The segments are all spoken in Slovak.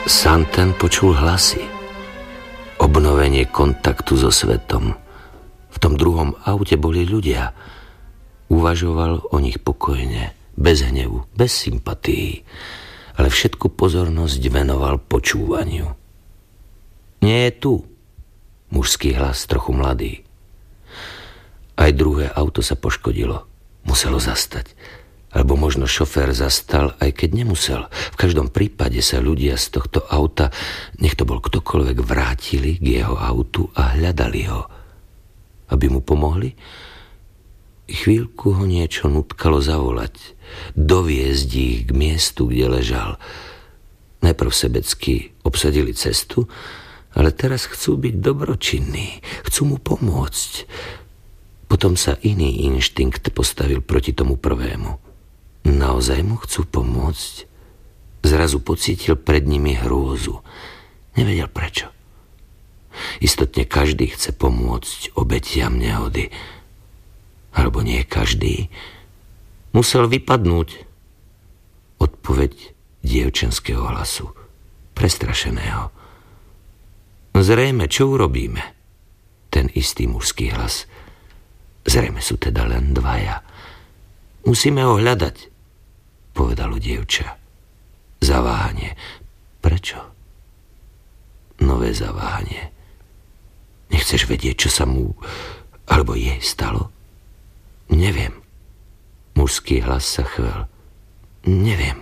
Santen počul hlasy. Obnovenie kontaktu so svetom. V tom druhom aute boli ľudia. Uvažoval o nich pokojne, bez hnevu, bez sympatií, ale všetku pozornosť venoval počúvaniu. Nie je tu, mužský hlas, trochu mladý. Aj druhé auto sa poškodilo. Muselo zastať. Alebo možno šofér zastal, aj keď nemusel. V každom prípade sa ľudia z tohto auta, nech to bol ktokoľvek, vrátili k jeho autu a hľadali ho. Aby mu pomohli? Chvíľku ho niečo nutkalo zavolať. Doviezť ich k miestu, kde ležal. Najprv sebecky obsadili cestu, ale teraz chcú byť dobročinní. Chcú mu pomôcť. Potom sa iný inštinkt postavil proti tomu prvému. Naozaj mu chcú pomôcť? Zrazu pocítil pred nimi hrôzu. Nevedel prečo. Istotne každý chce pomôcť obetiam nehody. Alebo nie každý. Musel vypadnúť. Odpoveď dievčenského hlasu. Prestrašeného. Zrejme, čo urobíme? Ten istý mužský hlas. Zrejme sú teda len dvaja. Musíme ho hľadať, povedalo dievča. Zaváhanie. Prečo? Nové zaváhanie. Nechceš vedieť, čo sa mu alebo jej stalo? Neviem. Mužský hlas sa chvel. Neviem.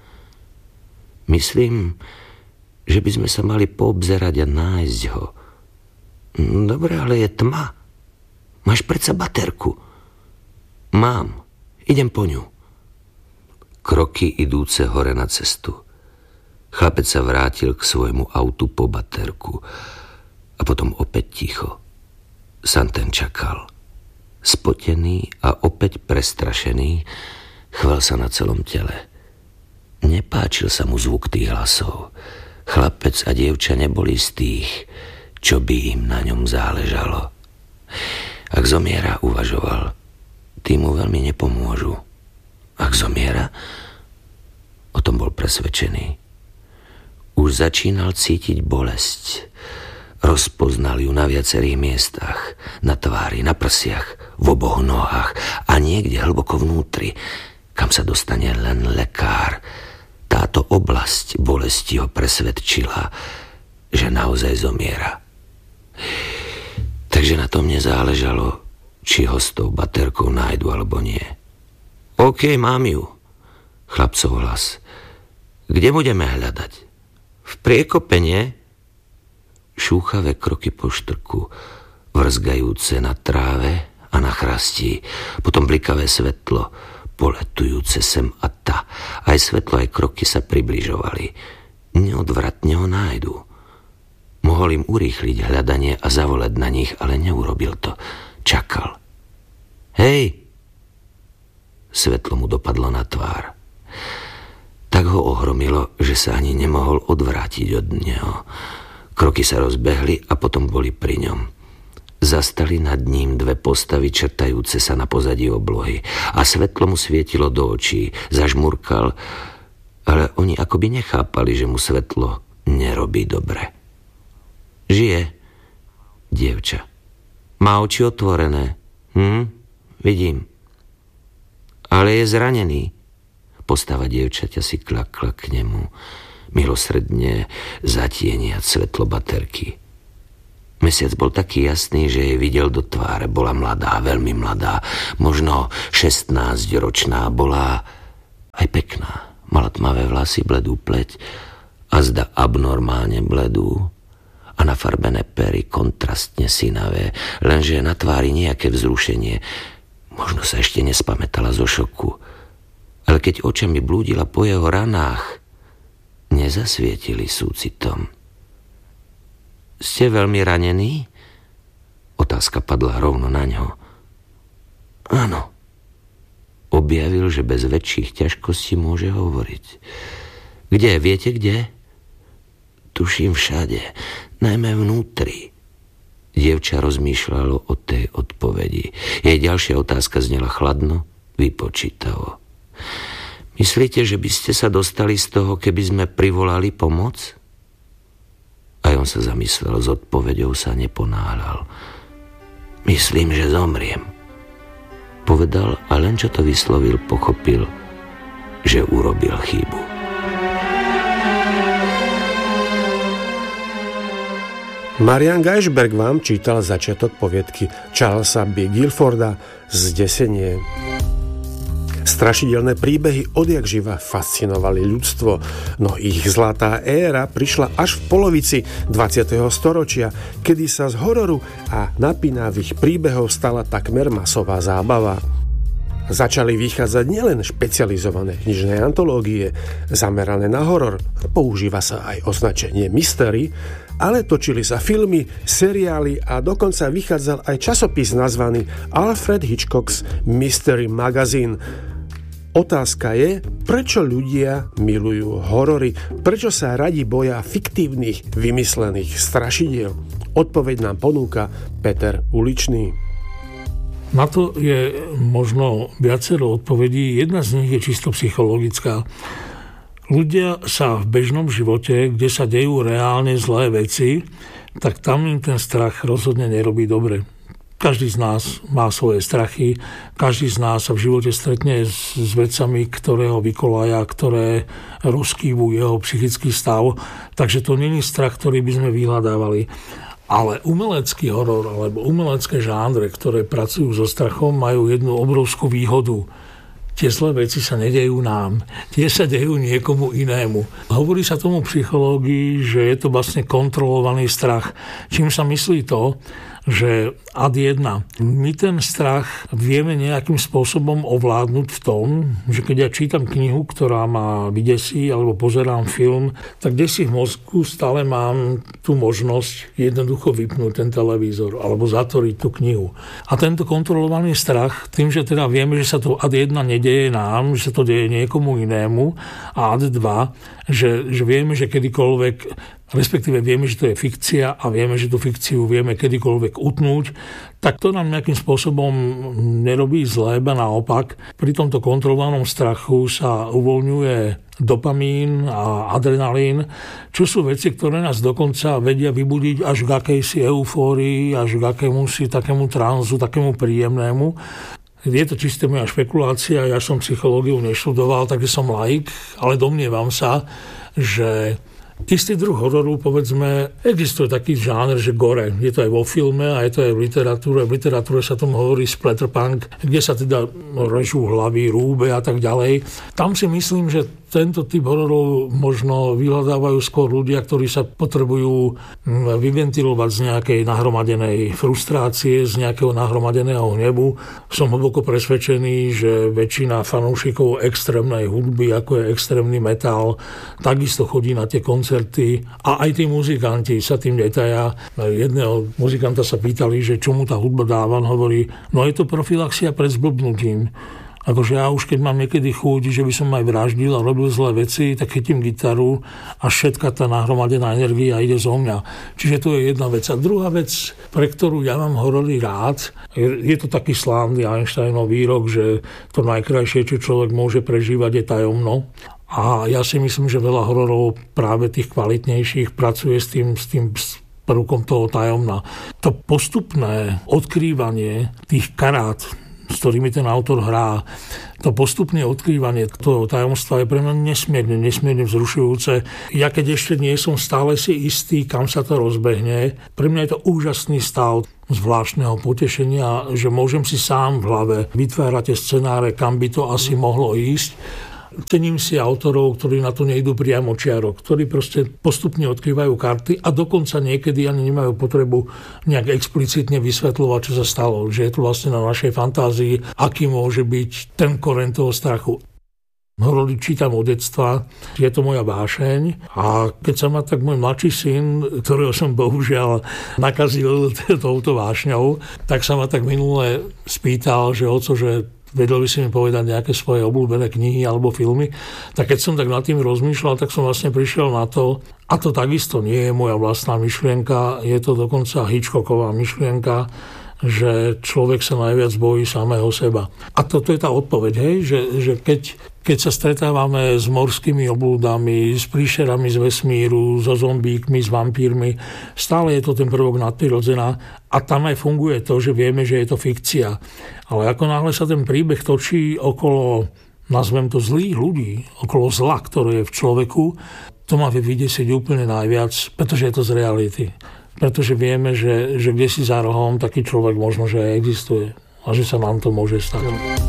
Myslím, že by sme sa mali poobzerať a nájsť ho. Dobre, ale je tma. Máš predsa baterku? Mám. Idem po ňu. Kroky idúce hore na cestu. Chlapec sa vrátil k svojmu autu po baterku. A potom opäť ticho. Santen čakal. Spotený a opäť prestrašený, chvel sa na celom tele. Nepáčil sa mu zvuk tých hlasov. Chlapec a dievča neboli z tých, čo by im na ňom záležalo. Ak zomiera, uvažoval, tí mu veľmi nepomôžu. Ak zomiera, o tom bol presvedčený. Už začínal cítiť bolesť. Rozpoznal ju na viacerých miestach. Na tvári, na prsiach, v oboch nohách a niekde hlboko vnútri, kam sa dostane len lekár. Táto oblasť bolesti ho presvedčila, že naozaj zomiera. Takže na tom nezáležalo, či ho s tou baterkou nájdu alebo nie. OK, mám ju. Chlapcov hlas. Kde budeme hľadať? V priekopenie? Šúchavé kroky po štrku, vrzgajúce na tráve a na chrastí, potom blikavé svetlo, poletujúce sem a ta. Aj svetlo, aj kroky sa približovali. Neodvratne ho nájdu. Mohol im urýchliť hľadanie a zavolať na nich, ale neurobil to. Čakal. Hej! Svetlo mu dopadlo na tvár. Tak ho ohromilo, že sa ani nemohol odvrátiť od neho. Kroky sa rozbehli a potom boli pri ňom. Zastali nad ním dve postavy črtajúce sa na pozadí oblohy a svetlo mu svietilo do očí. Zažmurkal, ale oni akoby nechápali, že mu svetlo nerobí dobre. Žije, dievča. Má oči otvorené. Vidím. Ale je zranený. Postava dievčaťa si klakla k nemu, milosrdne zatieniať svetlo baterky. Mesiac bol taký jasný, že jej videl do tváre. Bola mladá, veľmi mladá, možno 16-ročná. Bola aj pekná. Mala tmavé vlasy, bledú pleť a zda abnormálne bledú a nafarbené pery kontrastne sinavé, lenže na tvári nejaké vzrušenie. Možno sa ešte nespamätala zo šoku. Ale keď očami blúdila po jeho ranách, nezasvietili súcitom. Ste veľmi ranení? Otázka padla rovno na ňo. Áno. Objavil, že bez väčších ťažkostí môže hovoriť. Kde? Viete kde? Tuším všade, najmä vnútri. Dievča rozmýšľalo o tej odpovedi. Jej ďalšia otázka znela chladno, vypočítavo. Myslíte, že by ste sa dostali z toho, keby sme privolali pomoc? Aj on sa zamyslel, s odpoveďou sa neponáhľal. Myslím, že zomriem. Povedal a len čo to vyslovil, pochopil, že urobil chybu. Marian Geisberg vám čítal začiatok poviedky Charlesa B. Guilforda Zdesenie. Strašidelné príbehy odjakživa fascinovali ľudstvo, no ich zlatá éra prišla až v polovici 20. storočia, kedy sa z hororu a napínavých príbehov stala takmer masová zábava. Začali vychádzať nielen špecializované knižné antológie zamerané na horor, používa sa aj označenie mystery, ale točili sa filmy, seriály a dokonca vychádzal aj časopis nazvaný Alfred Hitchcock's Mystery Magazine. Otázka je, prečo ľudia milujú horory, prečo sa radi boja fiktívnych, vymyslených strašidiel. Odpoveď nám ponúka Peter Uličný. Na to je možno viacero odpovedí. Jedna z nich je čisto psychologická. Ľudia sa v bežnom živote, kde sa dejú reálne zlé veci, tak tam im ten strach rozhodne nerobí dobre. Každý z nás má svoje strachy, každý z nás sa v živote stretne s vecami, ktoré ho vykolaja, ktoré rozkývajú jeho psychický stav, takže to nie je strach, ktorý by sme vyhľadávali. Ale umelecký horor alebo umelecké žánre, ktoré pracujú so strachom, majú jednu obrovskú výhodu. Tie zlé veci sa nedejú nám, tie sa dejú niekomu inému. Hovorí sa tomu v psychológii, že je to vlastne kontrolovaný strach. Čím sa myslí to, že ad 1. My ten strach vieme nejakým spôsobom ovládnuť v tom, že keď ja čítam knihu, ktorá ma vydesí, alebo pozerám film, tak kdesi v mozgu stále mám tú možnosť jednoducho vypnúť ten televízor alebo zatvoriť tú knihu. A tento kontrolovaný strach, tým, že teda vieme, že sa to ad 1 nedeje nám, že sa to deje niekomu inému, a ad 2, že vieme, že kedykoľvek, respektíve vieme, že to je fikcia a vieme, že tú fikciu vieme kedykoľvek utnúť, tak to nám nejakým spôsobom nerobí zlé, ba naopak. Pri tomto kontrolovanom strachu sa uvoľňuje dopamín a adrenalín, čo sú veci, ktoré nás dokonca vedia vybudiť až k akejsi eufórii, až k akémusi takému tranzu, takému príjemnému. Je to čisté moja špekulácia, ja som psychológiu neštudoval, takže som laik, ale domnievam sa, že istý druh hororu, povedzme, existuje taký žáner, že gore. Je to aj vo filme a je to aj v literatúre. V literatúre sa tomu hovorí splatterpunk, kde sa teda režú hlavy, rúbe a tak ďalej. Tam si myslím, že tento typ hororov možno vyhľadávajú skôr ľudia, ktorí sa potrebujú vyventilovať z nejakej nahromadenej frustrácie, z nejakého nahromadeného hnevu. Som hlboko presvedčený, že väčšina fanúšikov extrémnej hudby, ako je extrémny metal, takisto chodí na tie koncerty a aj tí muzikanti sa tým netaja. Jedného muzikanta sa pýtali, že čo mu tá hudba dáva, on hovorí, no je to profilaxia pred zblbnutím. Akože ja už keď mám niekedy chuť, že by som aj vraždil a robil zlé veci, tak chytím gitaru a všetka tá nahromadená energia ide zo mňa. Čiže to je jedna vec. A druhá vec, pre ktorú ja mám horory rád, je to taký slávny Einsteinov výrok, že to najkrajšie, čo človek môže prežívať, je tajomno. A ja si myslím, že veľa hororov práve tých kvalitnejších pracuje s tým prvkom toho tajomna. To postupné odkrývanie tých karát, s ktorými ten autor hrá, to postupné odkrývanie toho tajomstva je pre mňa nesmierne vzrušujúce. Ja keď ešte nie som stále si istý, kam sa to rozbehne, pre mňa je to úžasný stav zvláštneho potešenia, že môžem si sám v hlave vytvárať scenáre, kam by to asi mohlo ísť. Cením si autorov, ktorí na to nejdú priamo čiaro, ktorí proste postupne odkrývajú karty a dokonca niekedy ani nemajú potrebu nejak explicitne vysvetľovať, čo sa stalo. Že je to vlastne na našej fantázii, aký môže byť ten koreň toho strachu. Horory čítam od detstva, je to moja vášeň a keď sa ma tak môj mladší syn, ktorého som bohužiaľ nakazil touto vášňou, tak sa ma tak minule spýtal, že oco, že vedel by si mi povedať nejaké svoje obľúbené knihy alebo filmy. Tak keď som tak nad tým rozmýšľal, tak som vlastne prišiel na to, a to takisto nie je moja vlastná myšlienka, je to dokonca Hitchcocková myšlienka, že človek sa najviac bojí samého seba. A toto je tá odpoveď, hej? Že keď sa stretávame s morskými oblúdami, s príšerami z vesmíru, so zombíkmi, s vampírmi, stále je to ten prvok nadprirodzená a tam aj funguje to, že vieme, že je to fikcia. Ale ako náhle sa ten príbeh točí okolo, nazvem to, zlých ľudí, okolo zla, ktoré je v človeku, to má vydesiť úplne najviac, pretože je to z reality. Pretože vieme, že kde si za rohom taký človek možno, že existuje a že sa nám to môže stať.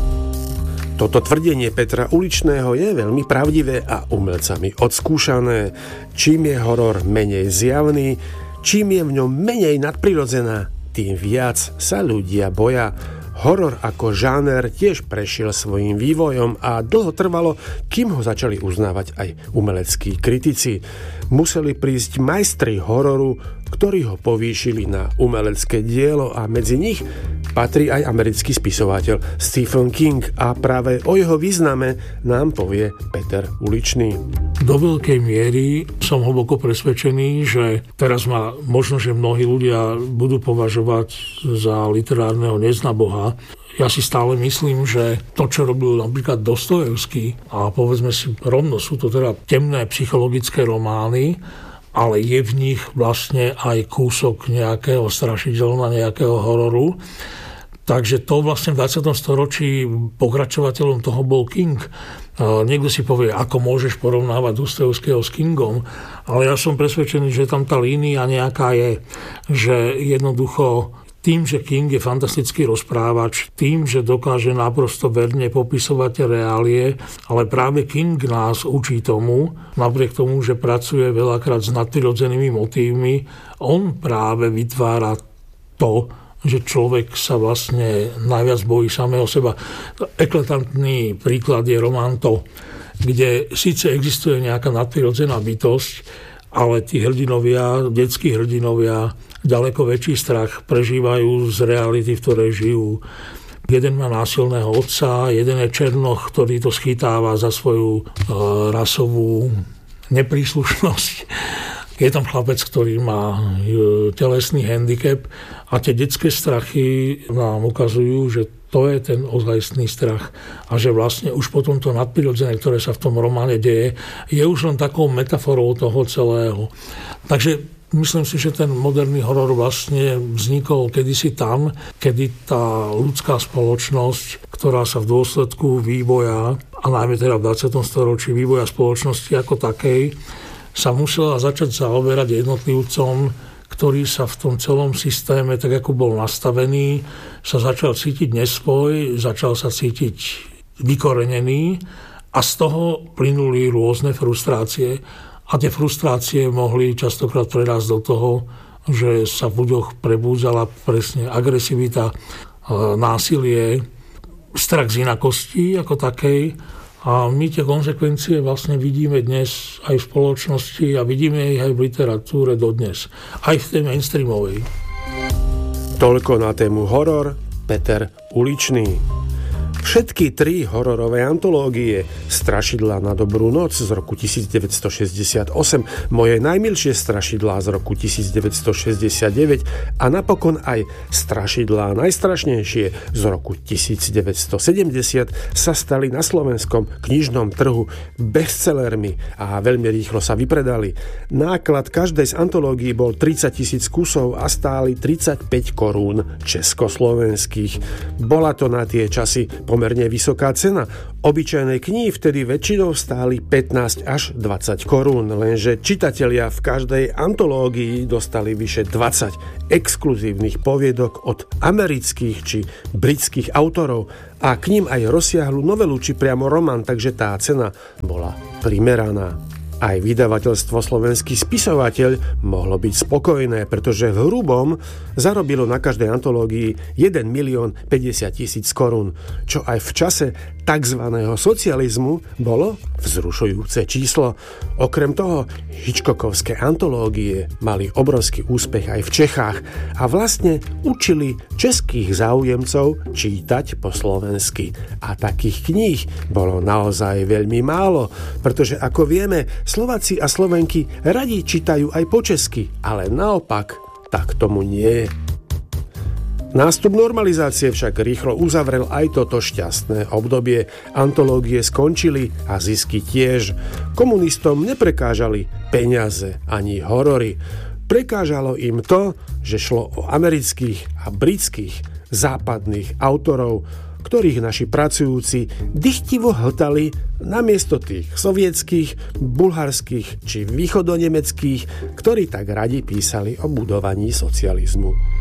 Toto tvrdenie Petra Uličného je veľmi pravdivé a umelcami odskúšané. Čím je horor menej zjavný, čím je v ňom menej nadprirodzená, tým viac sa ľudia boja. Horor ako žáner tiež prešiel svojím vývojom a dlho trvalo, kým ho začali uznávať aj umeleckí kritici. Museli prísť majstri hororu, ktorí ho povýšili na umelecké dielo a medzi nich patrí aj americký spisovateľ Stephen King a práve o jeho význame nám povie Peter Uličný. Do veľkej miery som hlboko presvedčený, že teraz ma možno, že mnohí ľudia budú považovať za literárneho neznaboha. Ja si stále myslím, že to, čo robil napríklad Dostojevský, a povedzme si rovno, sú to teda temné psychologické romány, ale je v nich vlastne aj kúsok nejakého strašidelna, nejakého hororu. Takže to vlastne v 20. storočí pokračovateľom toho bol King. Niekto si povie, ako môžeš porovnávať Dostojevského s Kingom, ale ja som presvedčený, že tam tá línia nejaká je, že jednoducho tým, že King je fantastický rozprávač, tým, že dokáže naprosto verne popisovať reálie, ale práve King nás učí tomu, napriek tomu, že pracuje veľakrát s nadprirodzenými motívmi, on práve vytvára to, že človek sa vlastne najviac bojí samého seba. Eklatantný príklad je román To, kde síce existuje nejaká nadprirodzená bytosť, ale tí hrdinovia, detskí hrdinovia, ďaleko väčší strach prežívajú z reality, v ktorej žijú. Jeden má násilného otca, jeden je černoch, ktorý to schytáva za svoju rasovú nepríslušnosť. Je tam chlapec, ktorý má telesný handicap a tie detské strachy nám ukazujú, že to je ten ozajstný strach a že vlastne už potom to nadprirodzené, ktoré sa v tom románe deje, je už len takou metaforou toho celého. Takže myslím si, že ten moderný horor vlastne vznikol kedysi tam, kedy tá ľudská spoločnosť, ktorá sa v dôsledku vývoja, a najmä teda v 20. storočí vývoja spoločnosti ako takej, sa musela začať zaoberať jednotlivcom, ktorý sa v tom celom systéme, tak ako bol nastavený, sa začal cítiť nesvoj, začal sa cítiť vykorenený a z toho plynuli rôzne frustrácie. A tie frustrácie mohli častokrát prerásť do toho, že sa v ľuďoch prebúdzala presne agresivita, násilie, strach z inakosti ako takej. A my tie konsekvencie vlastne vidíme dnes aj v spoločnosti a vidíme ich aj v literatúre dodnes. Aj v tej mainstreamovej. Toľko na tému horor Peter Uličný. Všetky tri hororové antológie Strašidlá na dobrú noc z roku 1968, Moje najmilšie strašidlá z roku 1969 a napokon aj Strašidlá najstrašnejšie z roku 1970 sa stali na slovenskom knižnom trhu bestsellermi a veľmi rýchlo sa vypredali. Náklad každej z antológií bol 30 000 kusov a stáli 35 korún československých. Bola to na tie časy pomerne vysoká cena. Obyčajné knihy vtedy väčšinou stáli 15 až 20 korún, lenže čitatelia v každej antológii dostali vyše 20 exkluzívnych poviedok od amerických či britských autorov a k ním aj rozsiahlu novelu či priamo román, takže tá cena bola primeraná. Aj vydavateľstvo Slovenský spisovateľ mohlo byť spokojné, pretože v hrubom zarobilo na každej antológii 1 050 000 korún, čo aj v čase tzv. Socializmu bolo vzrušujúce číslo. Okrem toho, Hitchcockovské antológie mali obrovský úspech aj v Čechách a vlastne učili českých záujemcov čítať po slovensky. A takých kníh bolo naozaj veľmi málo, pretože ako vieme, Slováci a Slovenky radi čítajú aj po česky, ale naopak, tak tomu nie je. Nástup normalizácie však rýchlo uzavrel aj toto šťastné obdobie. Antológie skončili a zisky tiež. Komunistom neprekážali peniaze ani horory. Prekážalo im to, že šlo o amerických a britských západných autorov, ktorých naši pracujúci dychtivo hltali namiesto tých sovietských, bulharských či východonemeckých, ktorí tak radi písali o budovaní socializmu.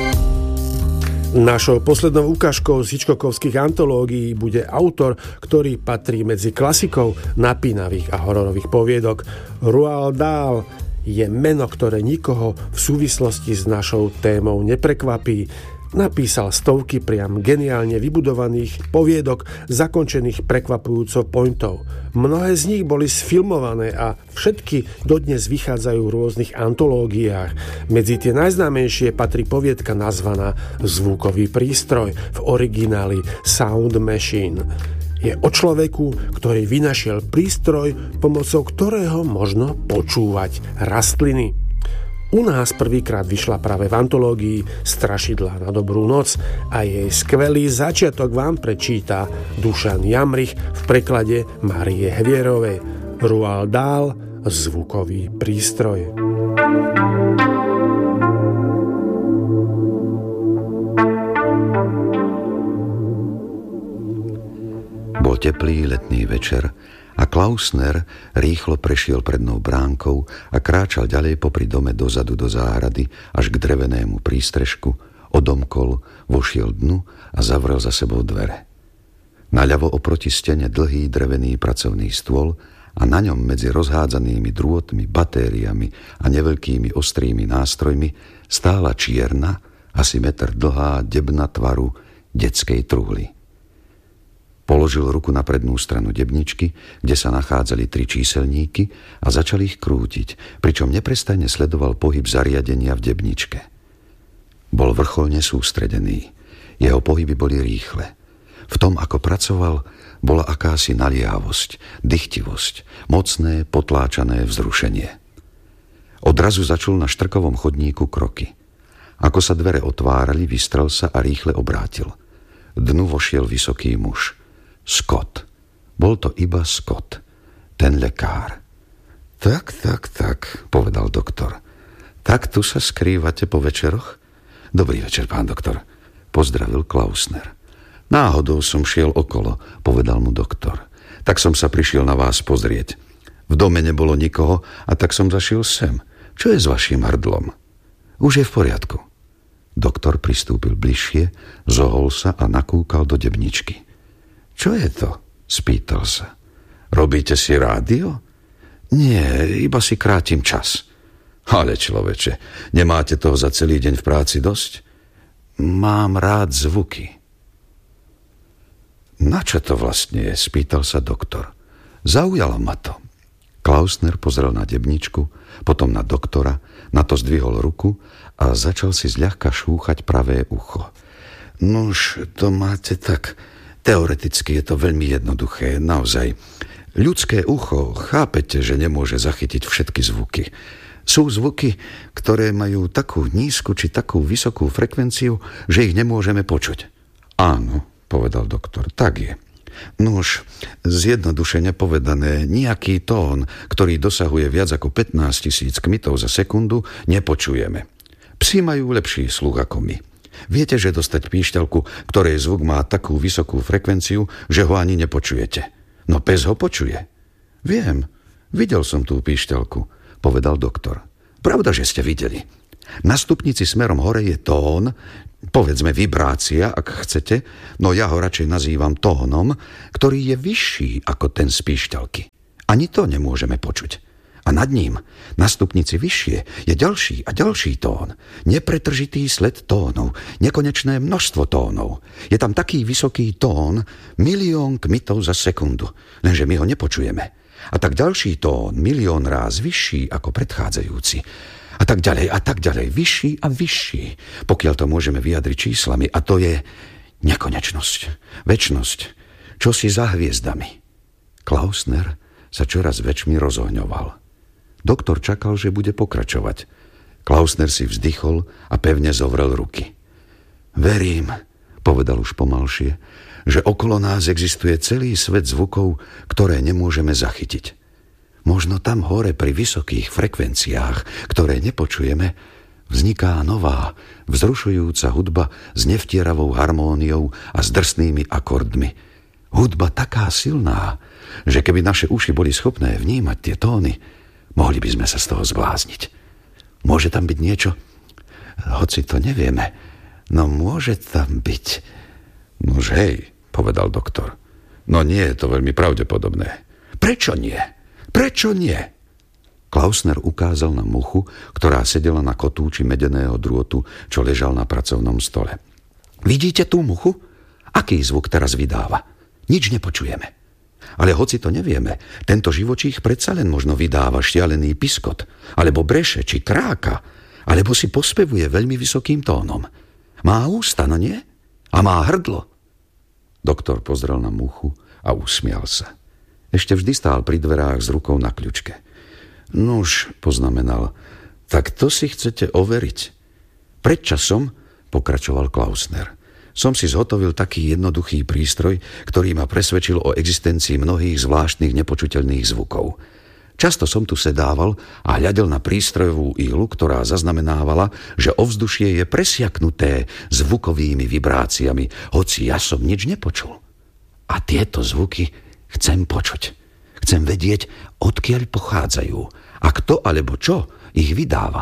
Našou poslednou ukážkou z Hitchcockovských antológií bude autor, ktorý patrí medzi klasikov napínavých a hororových poviedok. Roald Dahl je meno, ktoré nikoho v súvislosti s našou témou neprekvapí. Napísal stovky priam geniálne vybudovaných poviedok, zakončených prekvapujúco pointov. Mnohé z nich boli sfilmované a všetky dodnes vychádzajú v rôznych antológiách. Medzi tie najznámejšie patrí poviedka nazvaná Zvukový prístroj, v origináli Sound Machine. Je o človeku, ktorý vynašiel prístroj, pomocou ktorého možno počúvať rastliny. U nás prvýkrát vyšla práve v antológii Strašidlá na dobrú noc a jej skvelý začiatok vám prečíta Dušan Jamrich v preklade Márie Hvierovej. Roald Dahl, Zvukový prístroj. Bol teplý letný večer a Klausner rýchlo prešiel prednou bránkou a kráčal ďalej popri dome dozadu do záhrady až k drevenému prístrežku, odomkol, vošiel dnu a zavrel za sebou dvere. Naľavo oproti stene dlhý drevený pracovný stôl a na ňom medzi rozhádzanými drôtmi, batériami a neveľkými ostrými nástrojmi stála čierna, asi metr dlhá debna tvaru detskej truhly. Položil ruku na prednú stranu debničky, kde sa nachádzali 3 číselníky a začal ich krútiť, pričom neprestajne sledoval pohyb zariadenia v debničke. Bol vrcholne sústredený. Jeho pohyby boli rýchle. V tom, ako pracoval, bola akási naliehavosť, dychtivosť, mocné, potláčané vzrušenie. Odrazu začul na štrkovom chodníku kroky. Ako sa dvere otvárali, vystrel sa a rýchle obrátil. Dnu vošiel vysoký muž. Scott. Bol to iba Scott, ten lekár. Tak, povedal doktor. Tak tu sa skrývate po večeroch? Dobrý večer, pán doktor, pozdravil Klausner. Náhodou som šiel okolo, povedal mu doktor. Tak som sa prišiel na vás pozrieť. V dome nebolo nikoho a tak som zašiel sem. Čo je s vaším hrdlom? Už je v poriadku. Doktor pristúpil bližšie, zohol sa a nakúkal do debničky. Čo je to? Spýtal sa. Robíte si rádio? Nie, iba si krátim čas. Ale človeče, nemáte toho za celý deň v práci dosť? Mám rád zvuky. Na čo to vlastne je? Spýtal sa doktor. Zaujalo ma to. Klausner pozrel na debničku, potom na doktora, na to zdvihol ruku a začal si zľahka šúchať pravé ucho. Nuž, to máte tak... Teoreticky je to veľmi jednoduché, naozaj. Ľudské ucho, chápete, že nemôže zachytiť všetky zvuky. Sú zvuky, ktoré majú takú nízku či takú vysokú frekvenciu, že ich nemôžeme počuť. Áno, povedal doktor, tak je. Nuž, zjednodušene povedané, nejaký tón, ktorý dosahuje viac ako 15 000 kmitov za sekundu, nepočujeme. Psi majú lepší sluch ako my. Viete, že dostať píšťalku, ktorej zvuk má takú vysokú frekvenciu, že ho ani nepočujete. No pes ho počuje. Viem, videl som tú píšťalku, povedal doktor. Pravda, že ste videli. Na stupnici smerom hore je tón, povedzme vibrácia, ak chcete, no ja ho radšej nazývam tónom, ktorý je vyšší ako ten z píšťalky. Ani to nemôžeme počuť. A nad ním, na stupnici vyššie, je ďalší a ďalší tón. Nepretržitý sled tónov, nekonečné množstvo tónov. Je tam taký vysoký tón, 1 000 000 kmitov za sekundu, lenže my ho nepočujeme. A tak ďalší tón, 1 000 000 ráz vyšší ako predchádzajúci. A tak ďalej, vyšší a vyšší, pokiaľ to môžeme vyjadriť číslami. A to je nekonečnosť, večnosť, čosi za hviezdami. Klausner sa čoraz väčšmi rozohňoval. Doktor čakal, že bude pokračovať. Klausner si vzdychol a pevne zovrel ruky. Verím, povedal už pomalšie, že okolo nás existuje celý svet zvukov, ktoré nemôžeme zachytiť. Možno tam hore pri vysokých frekvenciách, ktoré nepočujeme, vzniká nová, vzrušujúca hudba s nevtieravou harmóniou a s drsnými akordmi. Hudba taká silná, že keby naše uši boli schopné vnímať tie tóny, mohli by sme sa z toho zblázniť. Môže tam byť niečo? Hoci to nevieme, no môže tam byť. Nož hej, povedal doktor. No nie je to veľmi pravdepodobné. Prečo nie? Prečo nie? Klausner ukázal na muchu, ktorá sedela na kotúči medeného drôtu, čo ležal na pracovnom stole. Vidíte tú muchu? Aký zvuk teraz vydáva? Nič nepočujeme. Ale hoci to nevieme, tento živočích predsa len možno vydáva šialený piskot, alebo breše, či kráka, alebo si pospevuje veľmi vysokým tónom. Má ústa, no nie? A má hrdlo. Doktor pozrel na muchu a usmial sa. Ešte vždy stál pri dverách s rukou na kľučke. Nuž, poznamenal, tak to si chcete overiť. Pred časom, pokračoval Klausner, som si zhotovil taký jednoduchý prístroj, ktorý ma presvedčil o existencii mnohých zvláštnych nepočuteľných zvukov. Často som tu sedával a hľadel na prístrojovú ihlu, ktorá zaznamenávala, že ovzdušie je presiaknuté zvukovými vibráciami, hoci ja som nič nepočul. A tieto zvuky chcem počuť. Chcem vedieť, odkiaľ pochádzajú a kto alebo čo ich vydáva.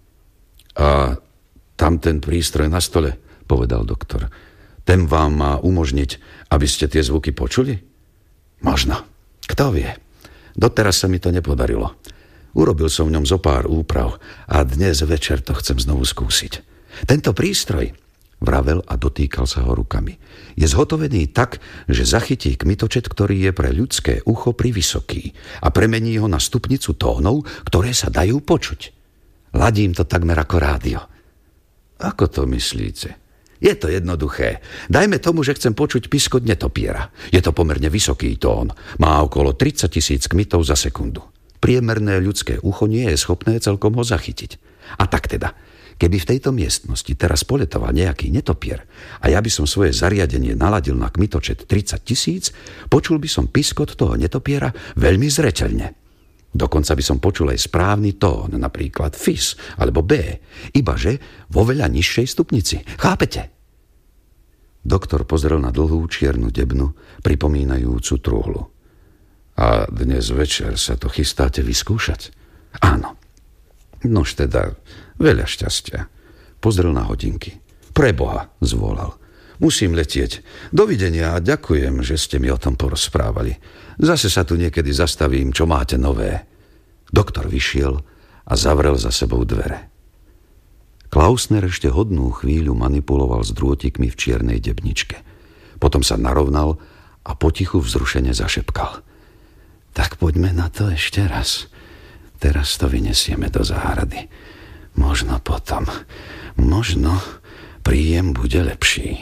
A tam ten prístroj na stole, povedal doktor, ten vám má umožniť, aby ste tie zvuky počuli? Možno. Kto vie? Doteraz sa mi to nepodarilo. Urobil som v ňom zo pár úprav a dnes večer to chcem znovu skúsiť. Tento prístroj, vravel a dotýkal sa ho rukami, je zhotovený tak, že zachytí kmitočet, ktorý je pre ľudské ucho privysoký a premení ho na stupnicu tónov, ktoré sa dajú počuť. Ladím to takmer ako rádio. Ako to myslíte? Je to jednoduché. Dajme tomu, že chcem počuť piskot netopiera. Je to pomerne vysoký tón. Má okolo 30 000 kmitov za sekundu. Priemerné ľudské ucho nie je schopné celkom ho zachytiť. A tak teda, keby v tejto miestnosti teraz poletoval nejaký netopier a ja by som svoje zariadenie naladil na kmitočet 30 000, počul by som piskot toho netopiera veľmi zreteľne. Dokonca by som počul aj správny tón, napríklad fis alebo B, ibaže vo veľa nižšej stupnici. Chápete? Doktor pozrel na dlhú čiernu debnu, pripomínajúcu truhlu. A dnes večer sa to chystáte vyskúšať? Áno. Nož teda, veľa šťastia. Pozrel na hodinky. Preboha, zvolal. Musím letieť. Dovidenia a ďakujem, že ste mi o tom porozprávali. Zase sa tu niekedy zastavím, čo máte nové. Doktor vyšiel a zavrel za sebou dvere. Klausner ešte hodnú chvíľu manipuloval s drôtikmi v čiernej debničke. Potom sa narovnal a potichu vzrušene zašepkal. Tak poďme na to ešte raz. Teraz to vyniesieme do záhrady. Možno potom. Možno príjem bude lepší.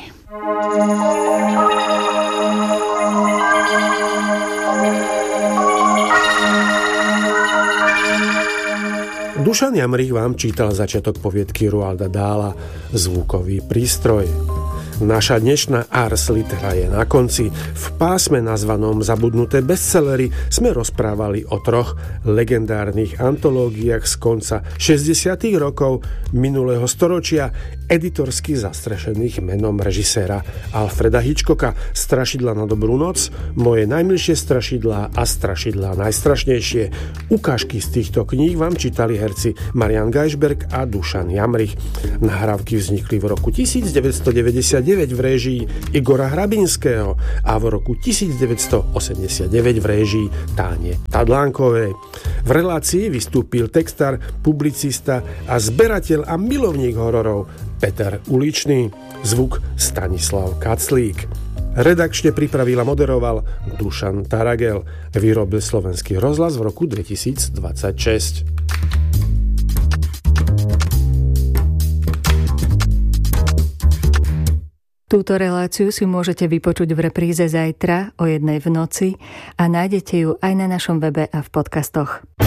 Dušan Jamrich vám čítal začiatok poviedky Roalda Dahla Zvukový prístroj. Naša dnešná Ars Litera je na konci. V pásme nazvanom Zabudnuté bestsellery sme rozprávali o 3 legendárnych antológiách z konca 60. rokov minulého storočia, editorsky zastrešených menom režiséra Alfreda Hitchcocka. Strašidla na dobrú noc, Moje najmilšie strašidlá a Strašidlá najstrašnejšie. Ukážky z týchto kníh vám čítali herci Marian Geisberg a Dušan Jamrich. Nahrávky vznikli v roku 1999 v réžii Igora Hrabinského a v roku 1989 v réžii Táne Tadlánkovej. V relácii vystúpil textár, publicista a zberateľ a milovník hororov Peter Uličný, zvuk Stanislav Kaclík. Redakčne pripravil a moderoval Dušan Taragel. Vyrobil Slovenský rozhlas v roku 2026. Túto reláciu si môžete vypočuť v repríze zajtra o 1:00 v noci a nájdete ju aj na našom webe a v podcastoch.